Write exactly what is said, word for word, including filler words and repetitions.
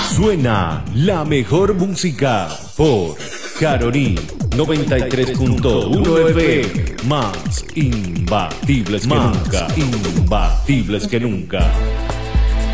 Suena la mejor música por Caroní noventa y tres punto uno F M. Más imbatibles que nunca. Imbatibles que nunca.